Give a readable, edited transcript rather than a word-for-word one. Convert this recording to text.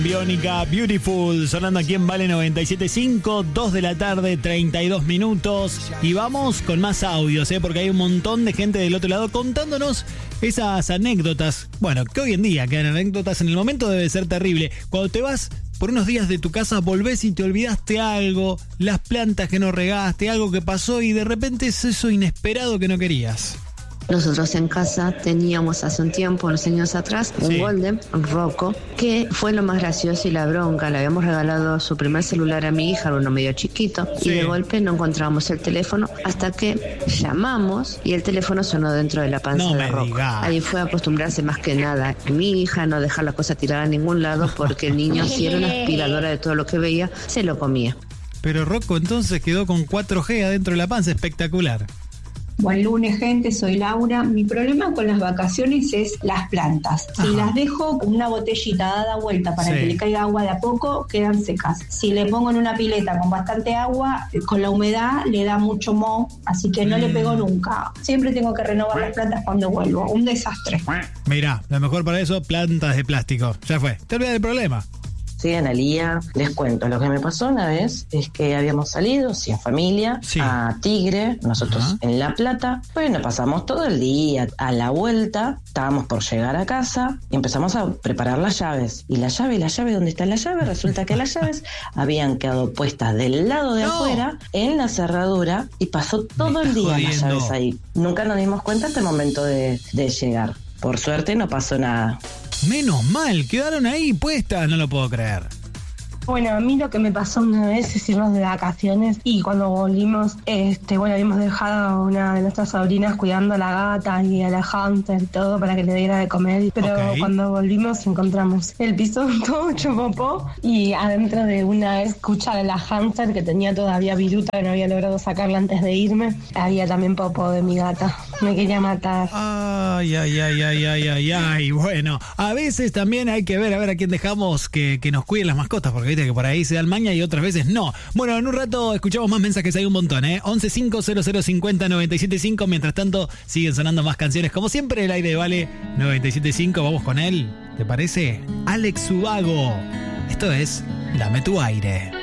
Biónica Beautiful, sonando aquí en Vale 97.5, 2 de la tarde, 32 minutos. Y vamos con más audios, porque hay un montón de gente del otro lado contándonos esas anécdotas. Bueno, que hoy en día quedan anécdotas, en el momento debe ser terrible. Cuando te vas por unos días de tu casa, volvés y te olvidaste algo, las plantas que no regaste, algo que pasó y de repente es eso inesperado que no querías. Nosotros en casa teníamos hace un tiempo, unos años atrás, un Golden, un Rocco, que fue lo más gracioso y la bronca. Le habíamos regalado su primer celular a mi hija, uno medio chiquito, y de golpe no encontrábamos el teléfono hasta que llamamos y el teléfono sonó dentro de la panza de Rocco. Ahí fue a acostumbrarse más que nada mi hija, no dejar la cosa tirada a ningún lado, porque el niño, si era una aspiradora de todo lo que veía, se lo comía. Pero Rocco entonces quedó con 4G adentro de la panza, espectacular. Buen lunes, gente, soy Laura. Mi problema con las vacaciones es las plantas. Si las dejo con una botellita dada vuelta para que le caiga agua de a poco, quedan secas. Si le pongo en una pileta con bastante agua, con la humedad le da mucho moho, así que no le pego nunca. Siempre tengo que renovar las plantas cuando vuelvo. Un desastre. Mirá, lo mejor para eso, plantas de plástico. Ya fue, te olvidas del problema. Sí, Analía, les cuento. Lo que me pasó una vez es que habíamos salido, sin familia, a Tigre, nosotros en La Plata. Bueno, pasamos todo el día. A la vuelta, estábamos por llegar a casa y empezamos a preparar las llaves. Y la llave, ¿dónde está la llave? Resulta que las llaves habían quedado puestas del lado de afuera, en la cerradura, y pasó todo el día las llaves ahí. Nunca nos dimos cuenta hasta el momento de llegar. Por suerte no pasó nada. Menos mal, quedaron ahí puestas, no lo puedo creer. Bueno, a mí lo que me pasó una vez es irnos de vacaciones y cuando volvimos, habíamos dejado a una de nuestras sobrinas cuidando a la gata y a la hamster y todo para que le diera de comer, pero cuando volvimos encontramos el piso todo hecho popó y adentro de una escucha de la hamster que tenía todavía viruta, que no había logrado sacarla antes de irme, había también popó de mi gata. Me quería matar. Ay. Bueno, a veces también hay que ver a quién dejamos que nos cuiden las mascotas, porque viste que por ahí se dan maña y otras veces no. Bueno, en un rato escuchamos más mensajes, hay un montón, 1150050975. Mientras tanto, siguen sonando más canciones. Como siempre, el aire de Vale 97.5. Vamos con él, ¿te parece? Alex Ubago. Esto es Dame tu aire.